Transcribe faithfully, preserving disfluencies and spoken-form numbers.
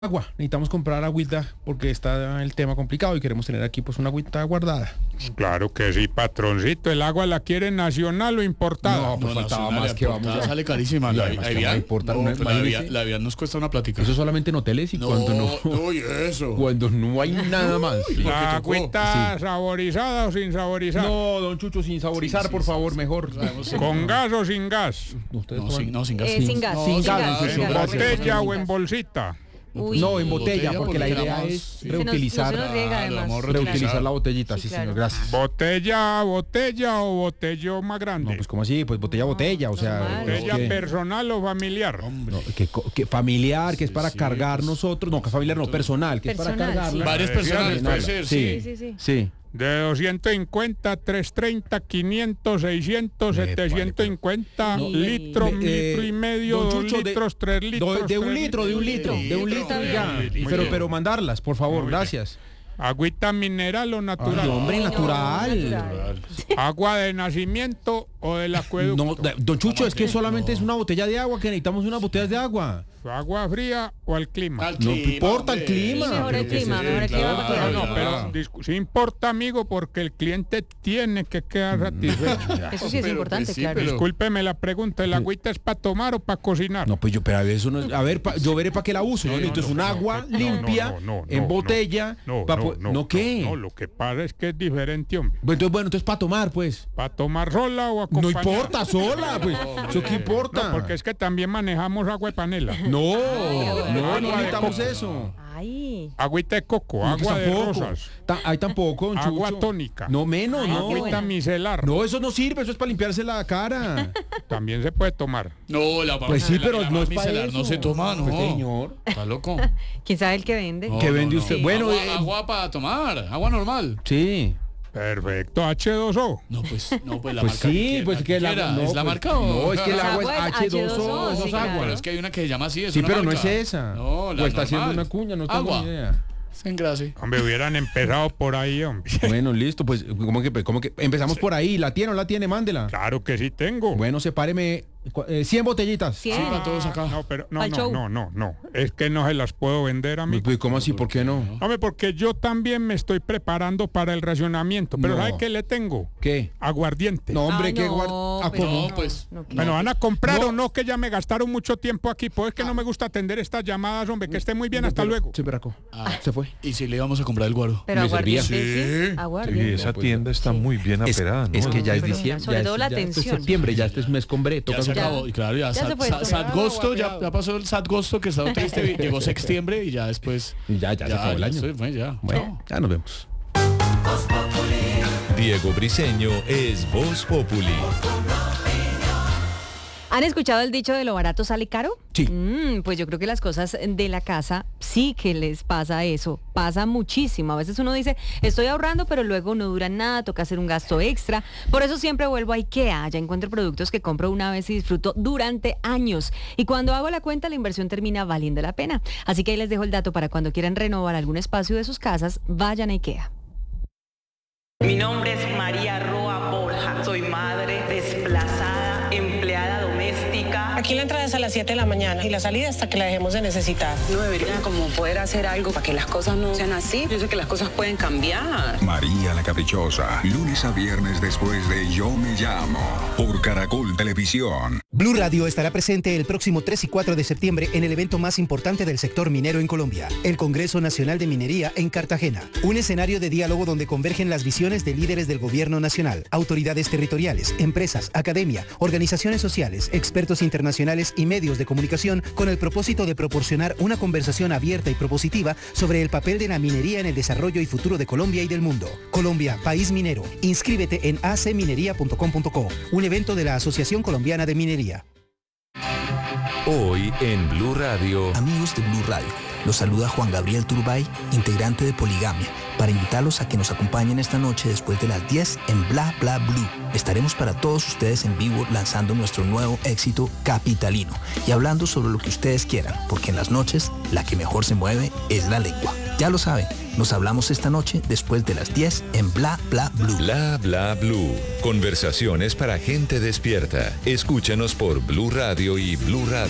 Agua, necesitamos comprar agüita porque está el tema complicado y queremos tener aquí pues una agüita guardada. Claro que sí, patroncito. ¿El agua la quiere nacional o importada? No, pues No, faltaba nacional, más que vamos importada a... sale carísima. Y La, además la que Evian, va a importar no, una- pero la imagínese. Evian- la Evian nos cuesta una plática. Eso solamente en hoteles y no, cuando no... no, y eso. Cuando no hay nada más. porque ¿La tocó. agüita saborizada o sin saborizar? No, don Chucho, sin saborizar, Sí, sí, por sí, favor, sí. mejor. Sabemos, sí. ¿Con gas o sin gas? Ustedes No, toman- sin, no, sin gas. Eh, sin gas, No, sin gas, gas, sí, sin sí, ¿En gas. gracias. botella Sin o en gas. bolsita? Uy, No, en botella, porque la porque idea vamos- es sí. Se nos- reutilizar, no se nos riega, Claro, además. vamos a reutilizar reutilizar. la botellita, sí, Sí, señor, claro. gracias. ¿Botella, botella o botellón más grande? No, pues ¿cómo así? Pues botella, botella, o sea... normal. es ¿Botella que- personal o familiar? Hombre. no, que, co- que familiar, que es para sí, cargar pues, nosotros, no, que familiar no, personal, que es para Personal, cargarla. sí. Varias Sí, personas sí, puede sí. ser, Sí, sí. sí, sí. sí. De doscientos cincuenta, trescientos treinta, quinientos, seiscientos, Me setecientos cincuenta No, litros, me- un eh, litro y medio, don dos Chucho, de- litros, tres litros. Do- de un tres litro, de un litro, de un litro, litro y ya. muy bien. Pero, pero mandarlas, por favor, gracias. ¿Agüita mineral o natural? Ay, hombre, No, natural. natural. ¿Agua de nacimiento o del acueducto? No, da- don Chucho, es que solamente es una botella de agua, que necesitamos unas botellas de agua. ¿Agua fría o al clima? Al No clima, importa el hombre. clima. Sí, mejor el pero que clima, se- mejor el clima, claro, porque- No, no, ya. pero discu- sí importa, amigo, porque el cliente tiene que quedar satisfecho. Eso sí es Pero, importante, pues, sí, claro. pero- Discúlpeme la pregunta, ¿el agüita es para tomar o para cocinar? No, pues yo, pero a ver, eso no es, a ver, pa- yo veré para qué la uso. Yo No, necesito no, es un no, agua no, limpia, no, no, no, en no, botella. No, pa no, po- no, ¿no qué? No, lo que pasa es que es diferente, hombre. Pues entonces, bueno, entonces para tomar, pues. ¿Para tomar sola o No acompañada? importa, sola, pues. ¿Eso qué importa? No, porque es que también manejamos agua de panela. No, no, Agua no de necesitamos coco. eso. Ay. Agüita de coco, No, pues agua de tampoco. rosas, Ta- Ahí tampoco, don agua Chucho. tónica, No, menos, no. agüita micelar. No, eso no sirve, eso es para limpiarse la cara. También se puede tomar. No, la Pues sí, la- pero la no es micelar para eso. no se toma, no. Pues, señor. Está loco. ¿Quién sabe el que vende? No, ¿Qué no, vende no. usted? Bueno, agua, eh, agua para tomar, agua normal. Sí. Perfecto, hache dos o. No, pues, no, pues la Pues marca sí, quiera, pues que la quiera. no, ¿Es la pues, marca o? No, es que el El agua es agua es H dos O, H dos O, eso es sí, agua. claro. Pero es que hay una que se llama así, es Sí, una pero no marca. es esa. No, la O está haciendo normal. una cuña, no tengo Agua. ni idea. Sin gracia. Hombre, hubieran empezado por ahí, hombre. Bueno, listo, pues ¿cómo que, cómo que empezamos por ahí? ¿La tiene o la tiene? Mándela. Claro que sí tengo. Bueno, sepáreme cu- eh, cien botellitas. Cien. Sí, para todos acá. No, pero no, Al no, show. no, no, no. Es que no se las puedo vender a mí. Pues, ¿cómo así? ¿Por qué no? Hombre, porque yo también me estoy preparando para el racionamiento. Pero No. ¿sabe qué le tengo? ¿Qué? Aguardiente. No, hombre, Ay, qué no, guar... ah, pero- ¿cómo? No, pues. No, ¿qué? Bueno, ¿van a comprar No. o no? Que ya me gastaron mucho tiempo aquí. Pues es que no me gusta atender estas llamadas, hombre. Que esté muy bien, hasta luego. Se berracó. Ah. Se fue. ¿Y si le íbamos a comprar el guaro? Pero me servía. aguardiente, sí. Sí. Aguardiente. Sí, esa pues, tienda está muy bien Es, aperada, ¿no? es que ya es Pero diciembre. sobre ya todo es- la ya este es atención. septiembre, ya este es mes con bre. Ya Toca se ya. acabó, y claro, ya, Ya sad, se fue sad- esto. sadgosto, ya, ya pasó el sadgosto que estaba triste, llegó sextiembre y ya después. Ya, ya se acabó el año. estoy- bueno, ya. Bueno, ya nos vemos. Diego Briseño es Voz Populi. ¿Han escuchado el dicho de lo barato sale caro? Sí. Mm, pues yo creo que las cosas de la casa sí que les pasa eso, pasa muchísimo. A veces uno dice, estoy ahorrando, pero luego no dura nada, toca hacer un gasto extra. Por eso siempre vuelvo a IKEA, ya encuentro productos que compro una vez y disfruto durante años. Y cuando hago la cuenta, la inversión termina valiendo la pena. Así que ahí les dejo el dato para cuando quieran renovar algún espacio de sus casas, vayan a IKEA. Mi nombre es María Roa Borja. Soy madre desplazada, empleada doméstica. Aquí la entrada es a las siete de la mañana y la salida hasta que la dejemos de necesitar. No debería como poder hacer algo para que las cosas no sean así. Yo sé que las cosas pueden cambiar. María la Caprichosa, lunes a viernes después de Yo Me Llamo, por Caracol Televisión. Blue Radio estará presente el próximo tres y cuatro de septiembre en el evento más importante del sector minero en Colombia, el Congreso Nacional de Minería en Cartagena. Un escenario de diálogo donde convergen las visiones de líderes del gobierno nacional, autoridades territoriales, empresas, academia, organizaciones sociales, expertos internacionales y medios de comunicación con el propósito de proporcionar una conversación abierta y propositiva sobre el papel de la minería en el desarrollo y futuro de Colombia y del mundo. Colombia, país minero. Inscríbete en a c minería punto com punto co, un evento de la Asociación Colombiana de Minería. Hoy en Blue Radio. Amigos de Blue Radio, los saluda Juan Gabriel Turbay, integrante de Poligamia, para invitarlos a que nos acompañen esta noche después de las diez en Bla Bla Blue. Estaremos para todos ustedes en vivo lanzando nuestro nuevo éxito Capitalino y hablando sobre lo que ustedes quieran, porque en las noches la que mejor se mueve es la lengua. Ya lo saben, nos hablamos esta noche después de las diez en Bla Bla Blue. Bla Bla Blue. Conversaciones para gente despierta. Escúchanos por Blue Radio y Blue Radio.